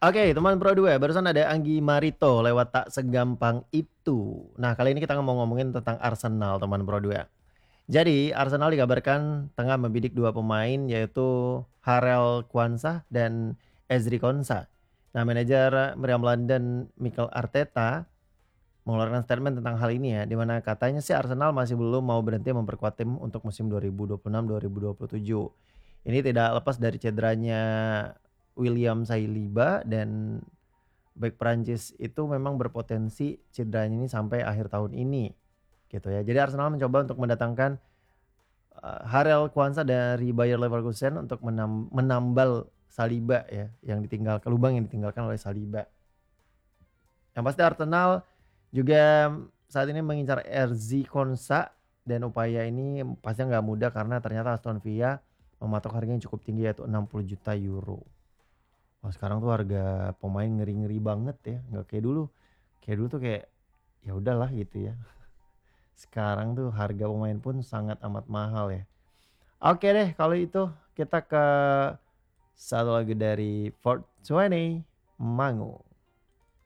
Oke, teman Pro 2, barusan ada Anggi Marito lewat Tak Segampang Itu. Nah, kali ini kita mau ngomongin tentang Arsenal, teman Pro 2. Jadi, Arsenal dikabarkan tengah membidik dua pemain yaitu Harel Kwanzaa dan Ezri Konsa. Nah, manajer Meriam London Mikel Arteta mengeluarkan statement tentang hal ini ya, di mana katanya sih Arsenal masih belum mau berhenti memperkuat tim untuk musim 2026-2027. Ini tidak lepas dari cederanya William Saliba dan bek Prancis itu memang berpotensi cederanya ini sampai akhir tahun ini gitu ya. Jadi Arsenal mencoba untuk mendatangkan Harel Kwanzaa dari Bayer Leverkusen untuk menambal Saliba ya, yang ditinggalkan lubang yang ditinggalkan oleh Saliba. Yang pasti Arsenal juga saat ini mengincar Erzi Konsa dan upaya ini pastinya nggak mudah karena ternyata Aston Villa mematok harganya yang cukup tinggi yaitu 60 juta euro. Wah sekarang tuh harga pemain ngeri-ngeri banget ya, nggak kayak dulu. Kayak dulu tuh kayak ya udahlah gitu ya. Sekarang tuh harga pemain pun sangat amat mahal ya. Oke deh kalau itu kita ke satu lagi dari Fort 20 Mangu.